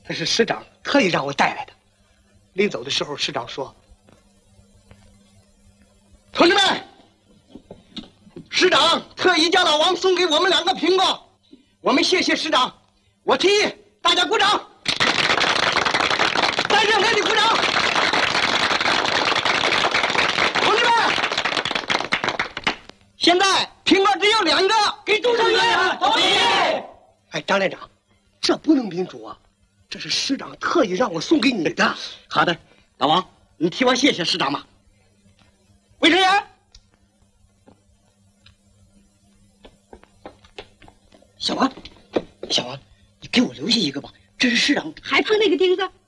这是师长特意让我带来的。临走的时候，师长说：“同志们，师长特意叫老王送给我们2个苹果，我们谢谢师长。我提议大家鼓掌，再热烈的鼓掌。同志们，现在苹果只有2个，给主持人同意。哎，张连长，这不能民主啊！这是师长特意让我送给你的。好的，老王，你替我谢谢师长吧。卫生员，小王，你给我留下一个吧，这是师长。 还碰那个钉子？